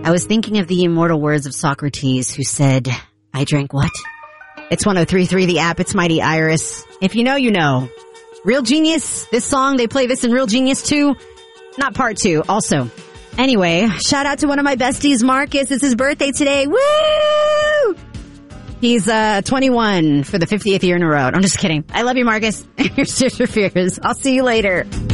I was thinking of the immortal words of Socrates who said, I drank what? It's 103.3 The App. It's Mighty Iris. If you know, you know. Real Genius. This song, they play this in Real Genius 2. Not part 2. Also. Anyway, shout out to one of my besties, Marcus. It's his birthday today. Woo! He's 21 for the 50th year in a row. I'm just kidding. I love you, Marcus. Here's Sister Fears. I'll see you later.